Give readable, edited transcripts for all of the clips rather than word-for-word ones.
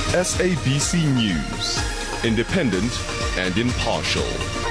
SABC News, independent and impartial.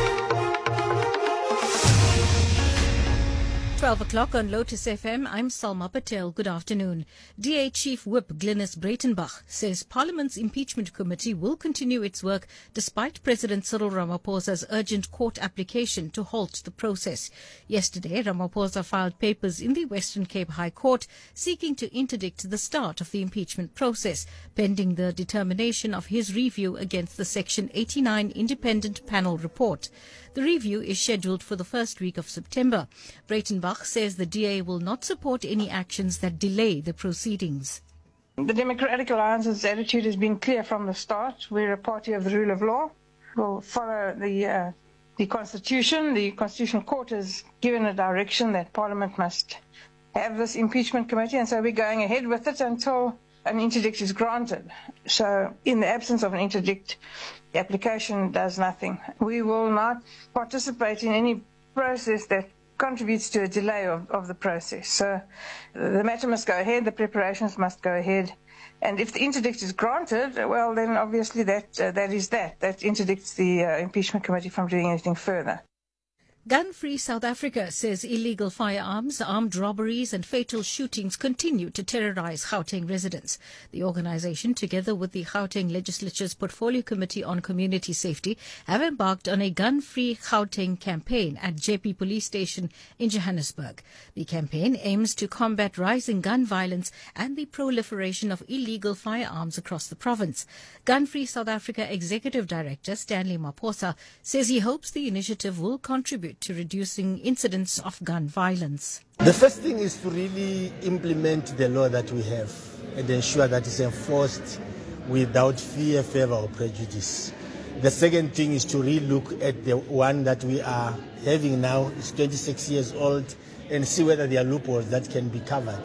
12 o'clock on Lotus FM, I'm Salma Patel. Good afternoon. DA Chief Whip Glynis Breitenbach says Parliament's impeachment committee will continue its work despite President Cyril Ramaphosa's urgent court application to halt the process. Yesterday, Ramaphosa filed papers in the Western Cape High Court seeking to interdict the start of the impeachment process, pending the determination of his review against the Section 89 independent panel report. The review is scheduled for the first week of September. Breitenbach says the DA will not support any actions that delay the proceedings. The Democratic Alliance's attitude has been clear from the start. We're a party of the rule of law. We'll follow the Constitution. The Constitutional Court has given a direction that Parliament must have this impeachment committee, and so we're going ahead with it until an interdict is granted. So in the absence of an interdict, the application does nothing. We will not participate in any process that contributes to a delay of the process. So the matter must go ahead, the preparations must go ahead. And if the interdict is granted, well, then obviously that interdicts the impeachment committee from doing anything further. Gun-Free South Africa says illegal firearms, armed robberies and fatal shootings continue to terrorize Gauteng residents. The organization, together with the Gauteng Legislature's Portfolio Committee on Community Safety, have embarked on a Gun-Free Gauteng campaign at JP Police Station in Johannesburg. The campaign aims to combat rising gun violence and the proliferation of illegal firearms across the province. Gun-Free South Africa Executive Director Stanley Maphosa says he hopes the initiative will contribute to reducing incidents of gun violence. The first thing is to really implement the law that we have and ensure that it's enforced without fear, favor or prejudice. The second thing is to really look at the one that we are having now. It's 26 years old, and see whether there are loopholes that can be covered,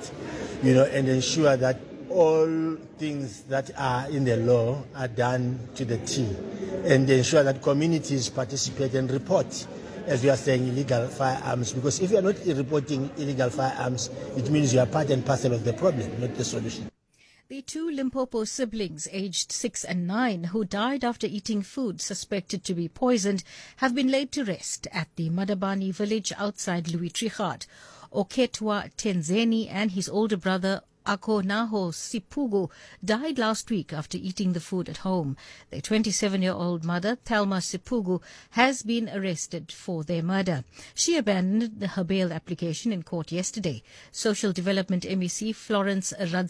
and ensure that all things that are in the law are done to the T, and ensure that communities participate and report, as we are saying, illegal firearms, because if you are not reporting illegal firearms, it means you are part and parcel of the problem, not the solution. The two Limpopo siblings, aged 6 and 9, who died after eating food suspected to be poisoned, have been laid to rest at the Madabani village outside Louis Trichardt. Oketwa Tenzeni and his older brother Akonaho Sipugu died last week after eating the food at home. Their 27-year-old mother, Thelma Sipugu, has been arrested for their murder. She abandoned her bail application in court yesterday. Social Development MEC Florence